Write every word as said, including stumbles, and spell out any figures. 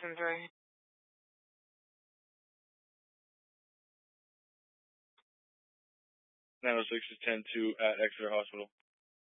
Citizens right. nine oh six is ten two at Exeter Hospital.